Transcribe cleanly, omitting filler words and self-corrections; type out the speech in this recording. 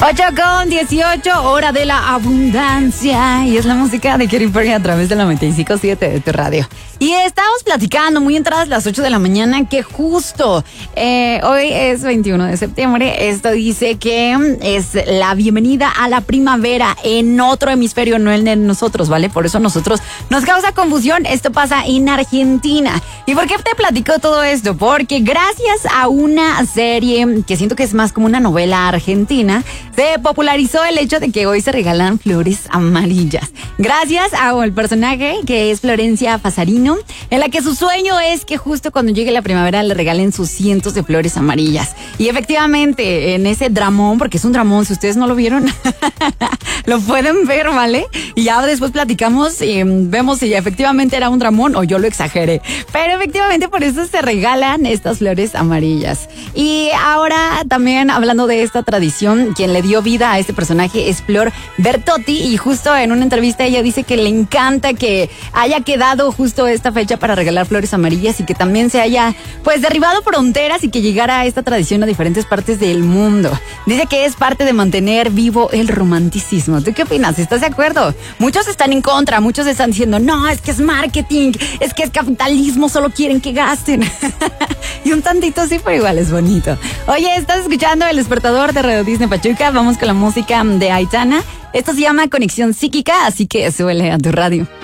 8:18, hora de la abundancia. Y es la música de Katy Perry a través de la 95.7 de tu radio. Y estamos platicando muy entradas las 8 de la mañana que justo hoy es 21 de septiembre. Esto dice que es la bienvenida a la primavera en otro hemisferio, no el de nosotros, ¿vale? Por eso nosotros nos causa confusión. Esto pasa en Argentina. ¿Y por qué te platico todo esto? Porque gracias a una serie que siento que es más como una novela argentina, se popularizó el hecho de que hoy se regalan flores amarillas. Gracias al personaje que es Florencia Fasarino, en la que su sueño es que justo cuando llegue la primavera le regalen sus cientos de flores amarillas. Y efectivamente, en ese dramón, porque es un dramón, si ustedes no lo vieron, lo pueden ver, ¿vale? Y ya después platicamos y vemos si efectivamente era un dramón o yo lo exageré. Pero efectivamente por eso se regalan estas flores amarillas. Y ahora también hablando de esta tradición, quien le dio vida a este personaje es Flor Bertotti, y justo en una entrevista ella dice que le encanta que haya quedado justo esta fecha para regalar flores amarillas y que también se haya pues derribado fronteras y que llegara esta tradición a diferentes partes del mundo. Dice que es parte de mantener vivo el romanticismo. ¿Tú qué opinas? ¿Estás de acuerdo? Muchos están en contra, muchos están diciendo no, es que es marketing, es que es capitalismo, solo quieren que gasten. Y un tantito sí, pero igual es bonito. Oye, estás escuchando El Despertador de Radio Disney Pachuca. Vamos con la música de Aitana. Esto se llama Conexión Psíquica, así que súbele a tu radio.